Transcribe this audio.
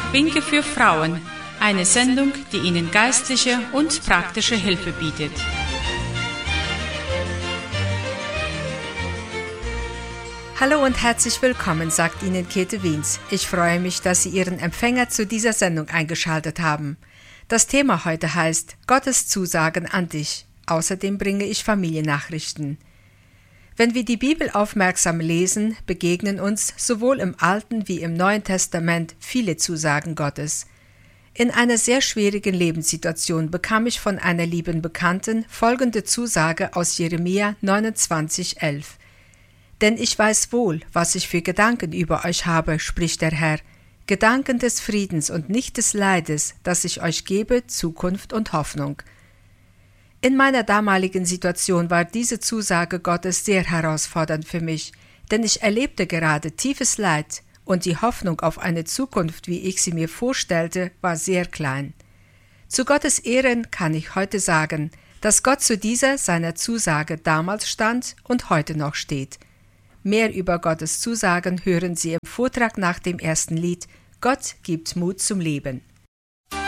Winke für Frauen, eine Sendung, die Ihnen geistliche und praktische Hilfe bietet. Hallo und herzlich willkommen, sagt Ihnen Käthe Wiens. Ich freue mich, dass Sie Ihren Empfänger zu dieser Sendung eingeschaltet haben. Das Thema heute heißt Gottes Zusagen an dich. Außerdem bringe ich Familiennachrichten. Wenn wir die Bibel aufmerksam lesen, begegnen uns sowohl im Alten wie im Neuen Testament viele Zusagen Gottes. In einer sehr schwierigen Lebenssituation bekam ich von einer lieben Bekannten folgende Zusage aus Jeremia 29,11. Denn ich weiß wohl, was ich für Gedanken über euch habe, spricht der Herr, Gedanken des Friedens und nicht des Leides, dass ich euch gebe, Zukunft und Hoffnung. In meiner damaligen Situation war diese Zusage Gottes sehr herausfordernd für mich, denn ich erlebte gerade tiefes Leid und die Hoffnung auf eine Zukunft, wie ich sie mir vorstellte, war sehr klein. Zu Gottes Ehren kann ich heute sagen, dass Gott zu dieser seiner Zusage damals stand und heute noch steht. Mehr über Gottes Zusagen hören Sie im Vortrag nach dem ersten Lied Gott gibt Mut zum Leben.